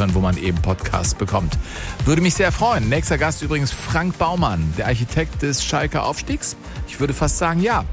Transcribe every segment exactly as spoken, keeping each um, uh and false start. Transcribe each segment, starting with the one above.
nachzuhören, wo man eben Podcasts bekommt. Würde mich sehr freuen. Nächster Gast übrigens Frank Baumann, der Architekt des Schalker Aufstiegs. Ich würde fast sagen, ja.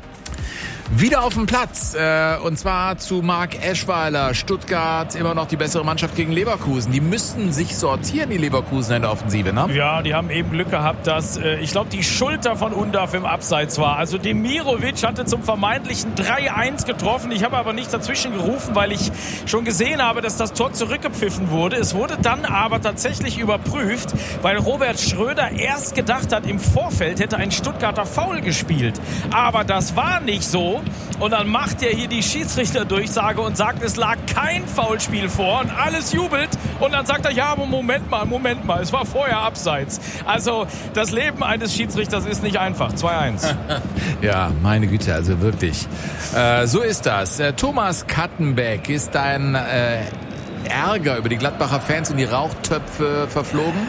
Wieder auf dem Platz, äh, und zwar zu Marc Eschweiler. Stuttgart immer noch die bessere Mannschaft gegen Leverkusen. Die müssten sich sortieren, die Leverkusen in der Offensive, ne? Ja, die haben eben Glück gehabt, dass, äh, ich glaube, die Schulter von Undav im Abseits war. Also Demirovic hatte zum vermeintlichen drei eins getroffen. Ich habe aber nichts dazwischen gerufen, weil ich schon gesehen habe, dass das Tor zurückgepfiffen wurde. Es wurde dann aber tatsächlich überprüft, weil Robert Schröder erst gedacht hat, im Vorfeld hätte ein Stuttgarter Foul gespielt. Aber das war nicht so. Und dann macht er hier die Schiedsrichterdurchsage und sagt, es lag kein Foulspiel vor und alles jubelt. Und dann sagt er, ja, aber Moment mal, Moment mal, es war vorher Abseits. Also das Leben eines Schiedsrichters ist nicht einfach. zwei eins. Ja, meine Güte, also wirklich. Äh, so ist das. Äh, Thomas Kattenbeck, ist dein äh, Ärger über die Gladbacher Fans in die Rauchtöpfe verflogen?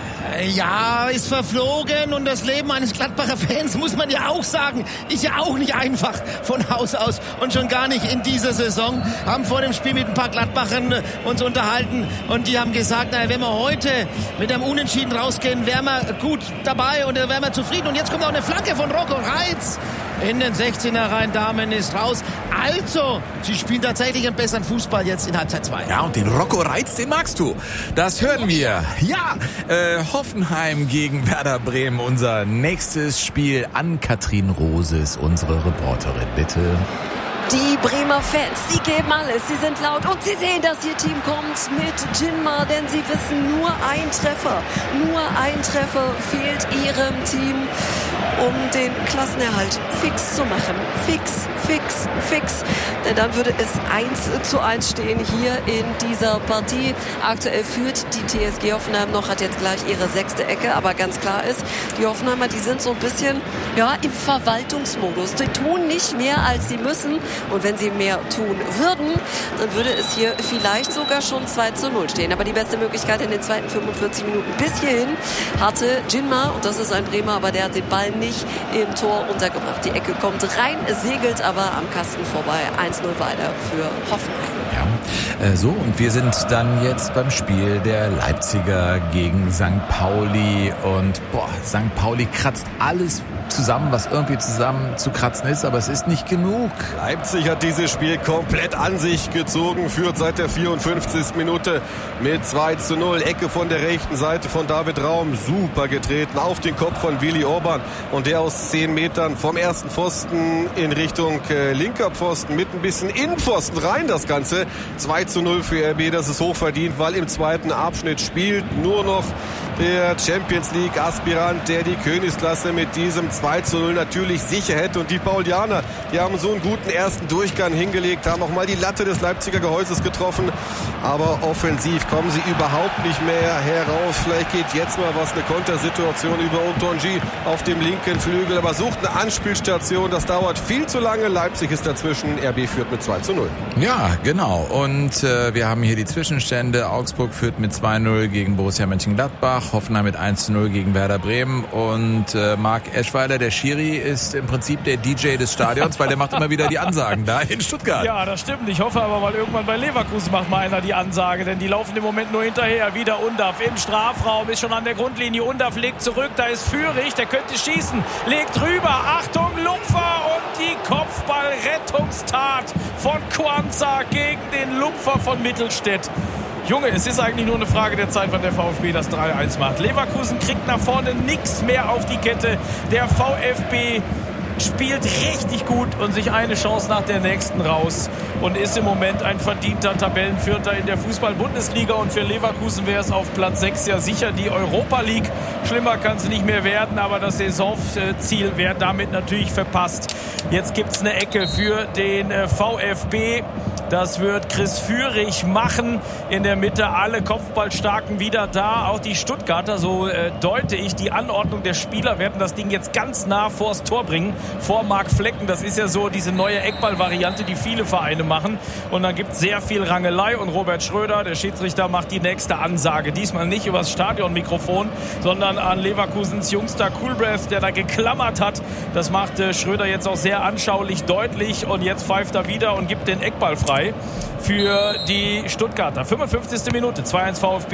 Ja, ist verflogen, und das Leben eines Gladbacher Fans, muss man ja auch sagen, ist ja auch nicht einfach von Haus aus und schon gar nicht in dieser Saison. Haben vor dem Spiel mit ein paar Gladbachern uns unterhalten und die haben gesagt, naja, wenn wir heute mit einem Unentschieden rausgehen, wären wir gut dabei und wären wir zufrieden. Und jetzt kommt auch eine Flanke von Rocco Reitz in den sechzehner rein, Damen ist raus. Also, sie spielen tatsächlich einen besseren Fußball jetzt in Halbzeit zwei. Ja, und den Rocco Reitz, den magst du. Das hören wir. Ja, äh, Hoffenheim gegen Werder Bremen, unser nächstes Spiel. Ann-Kathrin Rose ist unsere Reporterin, bitte. Die Bremer Fans, sie geben alles, sie sind laut und sie sehen, dass ihr Team kommt mit Jinma, denn sie wissen, nur ein Treffer, nur ein Treffer fehlt ihrem Team, um den Klassenerhalt fix zu machen. Fix, fix, fix. Denn dann würde es eins zu eins stehen hier in dieser Partie. Aktuell führt die T S G Hoffenheim noch, hat jetzt gleich ihre sechste Ecke, aber ganz klar ist, die Hoffenheimer, die sind so ein bisschen ja, im Verwaltungsmodus. Die tun nicht mehr, als sie müssen. Und wenn sie mehr tun würden, dann würde es hier vielleicht sogar schon zwei zu null stehen. Aber die beste Möglichkeit in den zweiten fünfundvierzig Minuten bis hierhin hatte Jinma, und das ist ein Bremer, aber der hat den Ball nicht im Tor untergebracht. Die Ecke kommt rein, segelt aber am Kasten vorbei. eins null weiter für Hoffenheim. Ja, äh, so, und wir sind dann jetzt beim Spiel der Leipziger gegen Sankt Pauli. Und boah, Sankt Pauli kratzt alles zusammen, was irgendwie zusammen zu kratzen ist, aber es ist nicht genug. Leipzig hat dieses Spiel komplett an sich gezogen, führt seit der vierundfünfzigsten Minute mit zwei zu null. Ecke von der rechten Seite von David Raum, super getreten auf den Kopf von Willi Orban, und der aus zehn Metern vom ersten Pfosten in Richtung äh, linker Pfosten mit ein bisschen Innenpfosten rein das Ganze. zwei zu null für R B, das ist hochverdient, weil im zweiten Abschnitt spielt nur noch der Champions League Aspirant, der die Königsklasse mit diesem zwei zu null natürlich sicher hätte. Und die Paulianer, die haben so einen guten ersten Durchgang hingelegt, haben auch mal die Latte des Leipziger Gehäuses getroffen. Aber offensiv kommen sie überhaupt nicht mehr heraus. Vielleicht geht jetzt mal was, eine Kontersituation über Otonji auf dem linken Flügel. Aber sucht eine Anspielstation, das dauert viel zu lange. Leipzig ist dazwischen, R B führt mit zwei zu null. Ja, genau. Und äh, wir haben hier die Zwischenstände. Augsburg führt mit zwei null gegen Borussia Mönchengladbach. Hoffenheim mit eins zu null gegen Werder Bremen. Und äh, Marc Eschweiler, der Schiri, ist im Prinzip der D J des Stadions, weil der macht immer wieder die Ansagen da in Stuttgart. Ja, das stimmt. Ich hoffe aber mal, irgendwann bei Leverkusen macht mal einer die Ansage, denn die laufen im Moment nur hinterher. Wieder Undav im Strafraum, ist schon an der Grundlinie. Undav legt zurück, da ist Führig, der könnte schießen. Legt rüber, Achtung, Lupfer, und die Kopfballrettungstat von Quanza gegen den Lupfer von Mittelstädt. Junge, es ist eigentlich nur eine Frage der Zeit, wann der VfB das drei eins macht. Leverkusen kriegt nach vorne nichts mehr auf die Kette. Der VfB spielt richtig gut und sich eine Chance nach der nächsten raus und ist im Moment ein verdienter Tabellenvierter in der Fußball-Bundesliga. Und für Leverkusen wäre es auf Platz sechs ja sicher die Europa League. Schlimmer kann es nicht mehr werden, aber das Saisonziel wäre damit natürlich verpasst. Jetzt gibt es eine Ecke für den VfB. Das wird Chris Führig machen. In der Mitte alle Kopfballstarken wieder da. Auch die Stuttgarter, so äh, deute ich die Anordnung der Spieler, werden das Ding jetzt ganz nah vors Tor bringen. Vor Marc Flecken. Das ist ja so diese neue Eckball-Variante, die viele Vereine machen. Und dann gibt es sehr viel Rangelei. Und Robert Schröder, der Schiedsrichter, macht die nächste Ansage. Diesmal nicht übers Stadionmikrofon, sondern an Leverkusens Jungster Coolbreath, der da geklammert hat. Das macht äh, Schröder jetzt auch sehr anschaulich deutlich. Und jetzt pfeift er wieder und gibt den Eckball frei für die Stuttgarter. fünfundfünfzigste Minute, zwei eins VfB